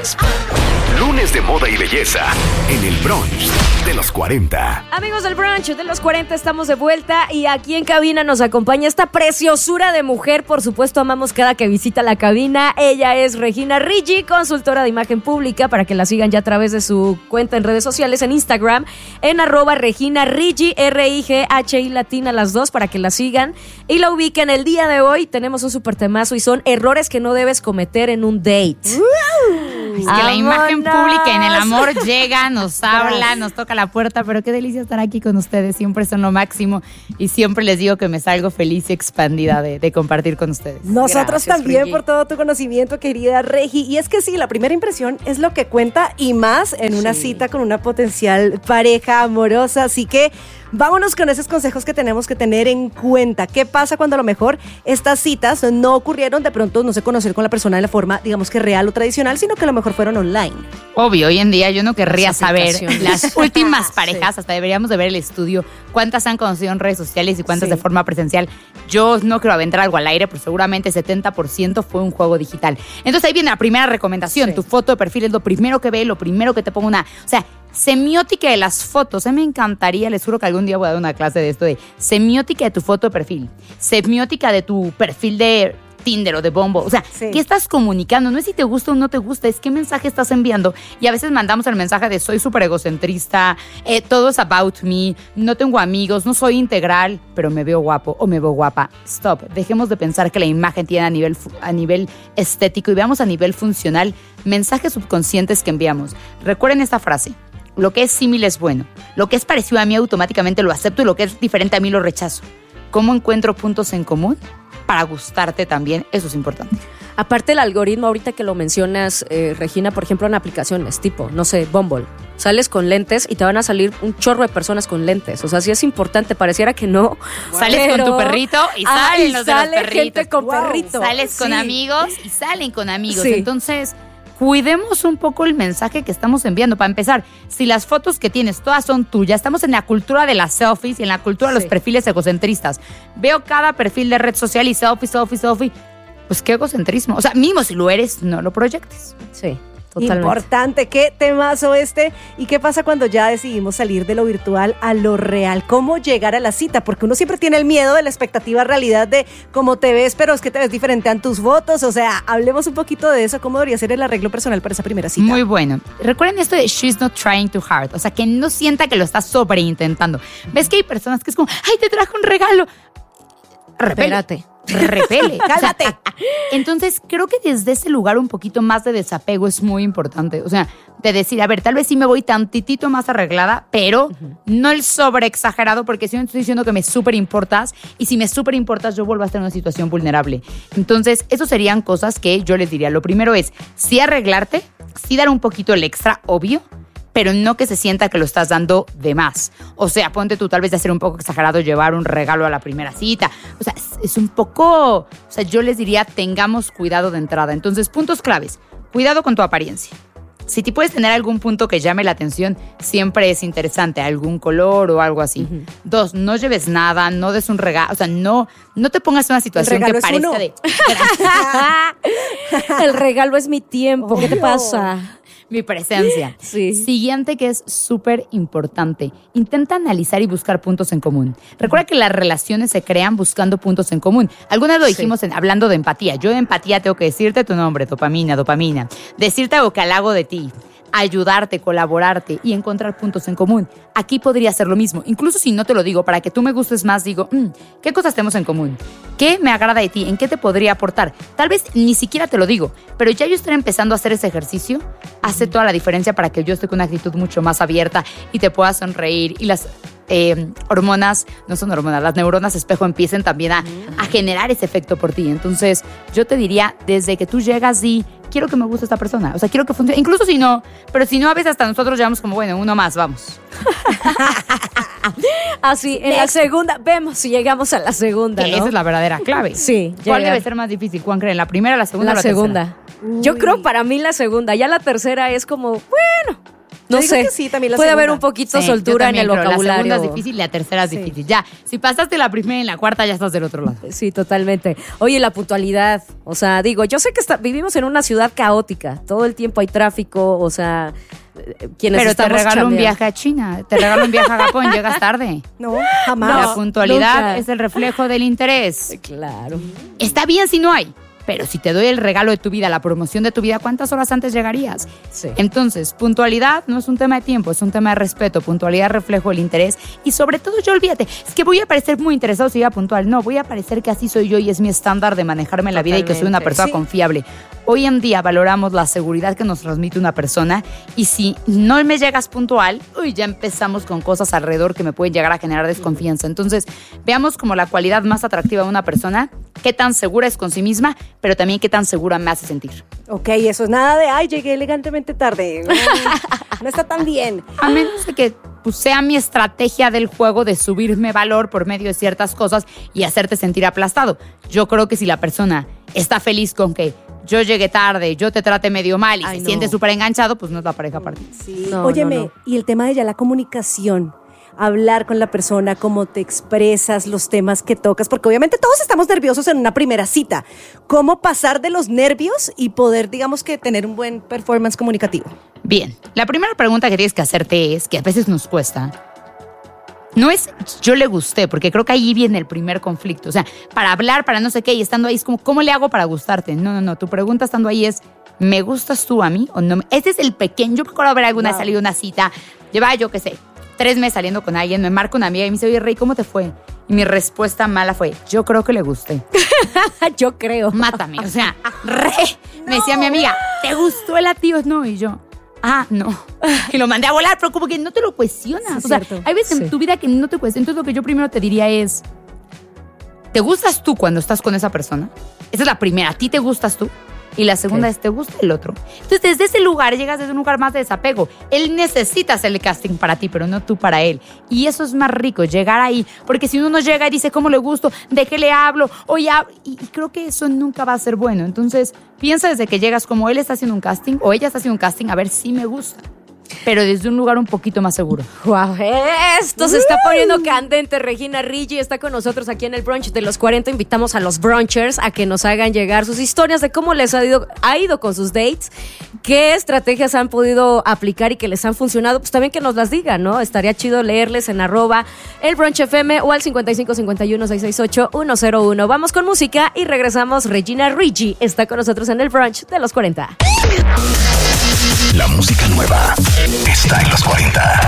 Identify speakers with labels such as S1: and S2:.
S1: Brunch. Lunes de moda y belleza en el Brunch de los 40.
S2: Amigos del Brunch de los 40, estamos de vuelta y aquí en cabina nos acompaña esta preciosura de mujer. Por supuesto, amamos cada que visita la cabina. Ella es Regina Ricci, consultora de imagen pública, para que la sigan ya a través de su cuenta en redes sociales, en Instagram, en @Regina Ricci, RIGHI latina las dos, para que la sigan y la ubiquen. El día de hoy tenemos un súper temazo y son errores que no debes cometer en un date.
S3: Es que la imagen pública en el amor llega, nos habla, nos toca la puerta, pero qué delicia estar aquí con ustedes, siempre son lo máximo y siempre les digo que me salgo feliz y expandida de compartir con ustedes.
S4: Nosotros
S3: Gracias,
S4: también,
S3: Regi,
S4: por todo tu conocimiento, querida Regi. Y es que sí, la primera impresión es lo que cuenta y más en una cita con una potencial pareja amorosa, así que vámonos con esos consejos que tenemos que tener en cuenta. ¿Qué pasa cuando a lo mejor estas citas no ocurrieron? De pronto no se conocieron con la persona de la forma, digamos que real o tradicional, sino que a lo mejor fueron online.
S3: Obvio, hoy en día yo no querría saber
S2: aplicaciones.
S3: las últimas parejas, hasta deberíamos de ver el estudio, cuántas han conocido en redes sociales y cuántas de forma presencial. Yo no quiero aventar algo al aire, pero seguramente 70% fue un juego digital. Entonces ahí viene la primera recomendación, tu foto de perfil es lo primero que ve, lo primero que te ponga una... O sea, semiótica de las fotos. A mí me encantaría, les juro que algún día voy a dar una clase de esto, de semiótica de tu foto de perfil, semiótica de tu perfil de Tinder o de Bumble. O sea, ¿qué estás comunicando? No es si te gusta o no te gusta, es qué mensaje estás enviando. Y a veces mandamos el mensaje de soy súper egocentrista, todo es about me, no tengo amigos, no soy integral, pero me veo guapo o me veo guapa. Stop. Dejemos de pensar que la imagen tiene a nivel estético y veamos a nivel funcional mensajes subconscientes que enviamos. Recuerden esta frase. Lo que es símil es bueno. Lo que es parecido a mí automáticamente lo acepto y lo que es diferente a mí lo rechazo. ¿Cómo encuentro puntos en común? Para gustarte también, eso es importante.
S2: Aparte el algoritmo, ahorita que lo mencionas, Regina, por ejemplo, en aplicaciones tipo, no sé, Bumble, sales con lentes y te van a salir un chorro de personas con lentes. O sea, sí es importante, pareciera que no.
S3: Sales con tu perrito y salen los de los
S2: sale
S3: perritos.
S2: gente con perrito.
S3: Sales con amigos y salen con amigos.
S2: Sí.
S3: Entonces, cuidemos un poco el mensaje que estamos enviando. Para empezar, si las fotos que tienes todas son tuyas, estamos en la cultura de las selfies y en la cultura de los perfiles egocentristas. Veo cada perfil de red social y selfie. Pues qué egocentrismo. O sea, mismo si lo eres, no lo proyectes.
S2: Sí. Totalmente.
S4: Importante, qué temazo este. ¿Y qué pasa cuando ya decidimos salir de lo virtual a lo real? ¿Cómo llegar a la cita? Porque uno siempre tiene el miedo de la expectativa realidad de cómo te ves, pero es que te ves diferente en tus fotos. O sea, hablemos un poquito de eso. ¿Cómo debería ser el arreglo personal para esa primera cita?
S3: Muy bueno. Recuerden esto de she's not trying too hard. O sea, que no sienta que lo está sobre intentando. ¿Ves que hay personas que es como, ay, te trajo un regalo?
S2: Repele.
S4: Cálmate.
S3: Entonces, creo que desde ese lugar un poquito más de desapego es muy importante. O sea, de decir, a ver, tal vez sí me voy tantitito más arreglada, pero no el sobre exagerado, porque si no estoy diciendo que me súper importas, y si me súper importas, yo vuelvo a estar en una situación vulnerable. Entonces, eso serían cosas que yo les diría. Lo primero es, sí arreglarte, sí dar un poquito el extra, obvio, pero no que se sienta que lo estás dando de más. O sea, ponte tú tal vez de hacer un poco exagerado, llevar un regalo a la primera cita. O sea, es un poco... O sea, yo les diría, tengamos cuidado de entrada. Entonces, puntos claves. Cuidado con tu apariencia. Si te puedes tener algún punto que llame la atención, siempre es interesante. Algún color o algo así. 2, no lleves nada, no des un regalo. O sea, no te pongas en una situación que parezca de...
S2: El regalo es mi tiempo. ¿Qué te pasa?
S3: Mi presencia.
S2: Sí.
S3: Siguiente, que es súper importante. Intenta analizar y buscar puntos en común. Recuerda que las relaciones se crean buscando puntos en común. Alguna vez lo dijimos hablando de empatía. Yo de empatía tengo que decirte tu nombre, dopamina. Decirte algo que halago de ti. Ayudarte, colaborarte y encontrar puntos en común. Aquí podría ser lo mismo. Incluso si no te lo digo, para que tú me gustes más, digo, ¿qué cosas tenemos en común? ¿Qué me agrada de ti? ¿En qué te podría aportar? Tal vez ni siquiera te lo digo, pero ya yo estar empezando a hacer ese ejercicio hace toda la diferencia para que yo esté con una actitud mucho más abierta y te pueda sonreír y las hormonas, no son hormonas, las neuronas espejo empiecen también a generar ese efecto por ti. Entonces, yo te diría, desde que tú llegas y quiero que me guste esta persona, o sea, quiero que funcione, incluso si no, pero si no, a veces hasta nosotros llevamos como, bueno, uno más, vamos.
S2: Así, en la segunda, vemos si llegamos a la segunda, ¿no?
S3: Esa es la verdadera clave.
S2: Sí.
S3: ¿Cuál debe ser más difícil, Juan? ¿Creen la primera, la segunda o la
S2: segunda?
S3: tercera?
S2: Yo creo para mí la segunda. Ya la tercera es como, bueno, No
S4: Yo digo
S2: sé.
S4: que sí, también la
S2: Puede
S4: segunda.
S2: haber un poquito
S3: Sí,
S2: soltura
S3: yo
S2: en el
S3: también creo,
S2: vocabulario.
S3: La segunda es difícil, la tercera es difícil. Ya, si pasaste la primera y la cuarta, ya estás del otro lado.
S2: Sí, totalmente. Oye, la puntualidad. O sea, digo, yo sé que vivimos en una ciudad caótica. Todo el tiempo hay tráfico, o sea, quienes
S3: Pero te
S2: estamos
S3: regalo un
S2: chambeando.
S3: viaje a China, te regalo un viaje a Japón, llegas tarde.
S4: No, jamás.
S3: La puntualidad
S2: nunca.
S3: es el reflejo del interés.
S2: Claro.
S3: Está bien si no hay, pero si te doy el regalo de tu vida, la promoción de tu vida, ¿cuántas horas antes llegarías?
S2: Sí.
S3: Entonces, puntualidad no es un tema de tiempo, es un tema de respeto. Puntualidad reflejo el interés y sobre todo, yo olvídate, es que voy a parecer muy interesado si voy a puntual. No, voy a parecer que así soy yo y es mi estándar de manejarme en la vida y que soy una
S2: Totalmente.
S3: persona
S4: Sí.
S3: confiable. Hoy en día valoramos la seguridad que nos transmite una persona y si no me llegas puntual, ya empezamos con cosas alrededor que me pueden llegar a generar desconfianza. Entonces, veamos como la cualidad más atractiva de una persona, qué tan segura es con sí misma, pero también qué tan segura me hace sentir.
S4: Ok, eso es nada de, ay, llegué elegantemente tarde. No está tan bien.
S3: A menos de que pues, sea mi estrategia del juego de subirme valor por medio de ciertas cosas y hacerte sentir aplastado. Yo creo que si la persona está feliz con que yo llegué tarde, yo te trate medio mal y
S2: Ay,
S3: se
S2: no.
S3: siente súper enganchado, pues no es la pareja para ti.
S4: Sí.
S2: No,
S4: Óyeme,
S2: no.
S4: y el tema de ya la comunicación. Hablar con la persona, cómo te expresas, los temas que tocas, porque obviamente todos estamos nerviosos en una primera cita. ¿Cómo pasar de los nervios y poder, digamos que, tener un buen performance comunicativo?
S3: Bien, la primera pregunta que tienes que hacerte es, que a veces nos cuesta, no es yo le gusté, porque creo que ahí viene el primer conflicto. O sea, para hablar, para no sé qué, y estando ahí es como, ¿cómo le hago para gustarte? No, tu pregunta estando ahí es, ¿me gustas tú a mí o no? Ese es el pequeño, yo me acuerdo haber alguna vez salido a una cita, llevaba yo qué sé, 3 meses saliendo con alguien, me marca una amiga y me dice, oye, Rey, ¿cómo te fue? Y mi respuesta mala fue, yo creo que le gusté.
S2: Yo creo.
S3: Mátame, o sea, me decía mi amiga, ¿te gustó el tío? No, y yo, no. Y lo mandé a volar, pero como que no te lo cuestionas.
S4: Sí,
S3: o sea,
S4: cierto.
S3: hay veces
S2: Sí.
S3: en tu vida que no te cuestionas. Entonces, lo que yo primero te diría es, ¿te gustas tú cuando estás con esa persona? Esa es la primera, ¿a ti te gustas tú? Y la segunda
S2: Ok.
S3: es, ¿te gusta el otro? Entonces, desde ese lugar llegas desde un lugar más de desapego. Él necesita hacer el casting para ti, pero no tú para él. Y eso es más rico, llegar ahí. Porque si uno no llega y dice, ¿cómo le gusto? ¿De qué le hablo? O ya, y creo que eso nunca va a ser bueno. Entonces, piensa desde que llegas como él está haciendo un casting o ella está haciendo un casting, a ver si me gusta. Pero desde un lugar un poquito más seguro.
S2: Wow, esto se está poniendo candente. Regina Ricci está con nosotros aquí en el brunch de los 40. Invitamos a los brunchers a que nos hagan llegar sus historias de cómo les ha ido con sus dates, qué estrategias han podido aplicar y que les han funcionado. Pues también que nos las digan, ¿no? Estaría chido leerles en @elbrunchfm o al 5551-668-101. Vamos con música y regresamos. Regina Ricci está con nosotros en el brunch de los 40.
S1: La música nueva está en los 40.